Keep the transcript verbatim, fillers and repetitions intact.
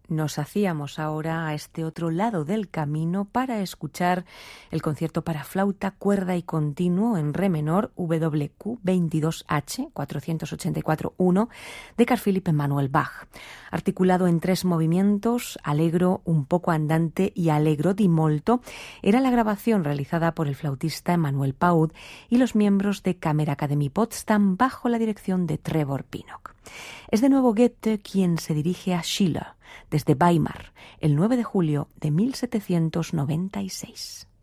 Nos hacíamos ahora a este otro lado del camino para escuchar el concierto para flauta, cuerda y continuo en re menor W Q veintidós H cuatrocientos ochenta y cuatro uno de Carl Philipp Emanuel Bach, articulado en tres movimientos, allegro, un poco andante y allegro di molto. Era la grabación realizada por el flautista Emanuel Paud y los miembros de Kammerakademie Potsdam bajo la dirección de Trevor Pinnock. Es de nuevo Goethe quien se dirige a Schiller desde Weimar el nueve de julio de mil setecientos noventa y seis.